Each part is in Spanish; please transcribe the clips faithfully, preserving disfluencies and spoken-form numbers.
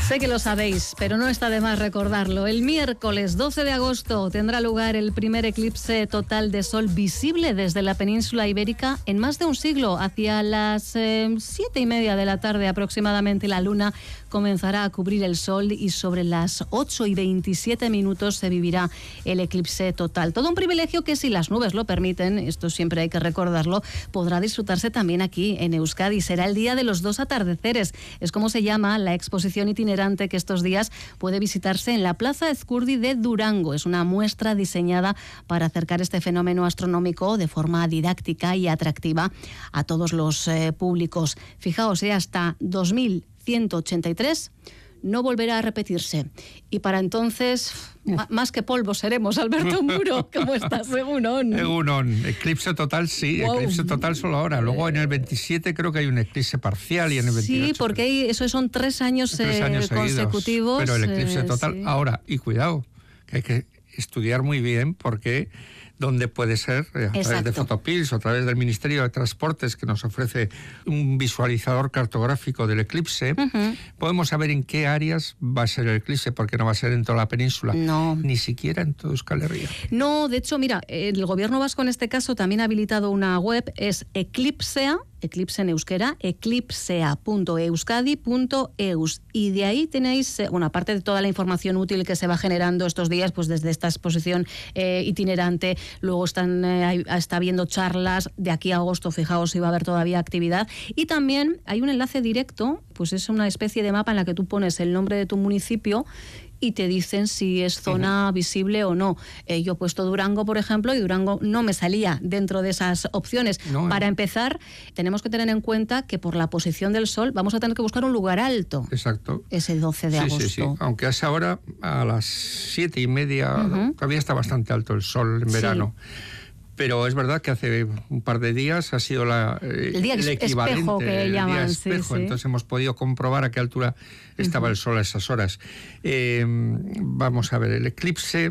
Sé que lo sabéis, pero no está de más recordarlo. El miércoles doce de agosto tendrá lugar el primer eclipse total de sol visible desde la península ibérica en más de un siglo. Hacia las eh, siete y media de la tarde aproximadamente la luna comenzará a cubrir el sol y sobre las ocho y veintisiete minutos se vivirá el eclipse total. Todo un privilegio que, si las nubes lo permiten, esto siempre hay que recordarlo, podrá disfrutarse también aquí en Euskadi. Será el día de los dos atardeceres. Es como se llama la exposición itinerante que estos días puede visitarse en la Plaza Ezcurdi de Durango. Es una muestra diseñada para acercar este fenómeno astronómico de forma didáctica y atractiva a todos los eh, públicos. Fijaos, eh, hasta dos mil ciento ochenta y tres no volverá a repetirse. Y para entonces, m- más que polvo seremos. Alberto Muro, ¿cómo estás? Egunon. Egunon. Eclipse total, sí. Wow. Eclipse total solo ahora. Luego en el veintisiete creo que hay un eclipse parcial y en el veintiocho... Sí, porque hay, eso son tres años, tres años eh, consecutivos. Pero el eclipse total eh, sí. ahora. Y cuidado, que hay que estudiar muy bien porque... donde puede ser, a Exacto. través de Fotopills o a través del Ministerio de Transportes, que nos ofrece un visualizador cartográfico del eclipse, uh-huh. podemos saber en qué áreas va a ser el eclipse, porque no va a ser en toda la península, no. ni siquiera en todo Euskal Herria. No, de hecho, mira, el gobierno vasco en este caso también ha habilitado una web, es Eclipsea, Eclipse en euskera, eclipsea punto euskadi punto eus, y de ahí tenéis, bueno, aparte de toda la información útil que se va generando estos días, pues desde esta exposición eh, itinerante, luego están eh, está habiendo charlas, de aquí a agosto, fijaos si va a haber todavía actividad, y también hay un enlace directo, pues es una especie de mapa en la que tú pones el nombre de tu municipio y te dicen si es zona uh-huh. visible o no. Eh, yo he puesto Durango, por ejemplo, y Durango no me salía dentro de esas opciones. No, Para no. empezar, tenemos que tener en cuenta que por la posición del sol vamos a tener que buscar un lugar alto. Exacto. Ese doce de sí, agosto. Sí, sí. Aunque a esa hora, a las siete y media, uh-huh. todavía está bastante alto el sol en verano. Sí. Pero es verdad que hace un par de días ha sido la, eh, el día el equivalente, espejo que el llaman, día espejo. Sí, Entonces sí. hemos podido comprobar a qué altura estaba uh-huh. el sol a esas horas. Eh, vamos a ver, el eclipse,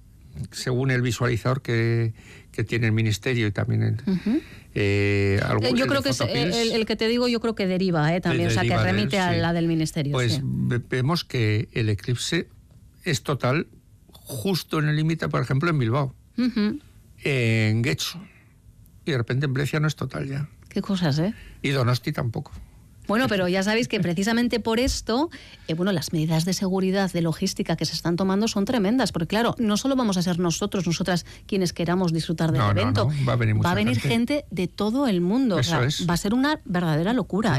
según el visualizador que, que tiene el Ministerio y también el, uh-huh. eh, algo, yo el creo que es el, el que te digo, yo creo que deriva eh, también, o sea, que remite él, a sí. la del Ministerio. Pues sí. vemos que el eclipse es total justo en el límite, por ejemplo, en Bilbao. Uh-huh. En Getxo, y de repente en Brescia no es total ya. Qué cosas, ¿eh? Y Donosti tampoco. Bueno, pero ya sabéis que precisamente por esto, eh, bueno, las medidas de seguridad, de logística que se están tomando son tremendas, porque claro, no solo vamos a ser nosotros, nosotras quienes queramos disfrutar del no, evento, no, no. Va a venir, mucha va a venir gente. gente de todo el mundo. Eso o sea, es. Va a ser una verdadera locura.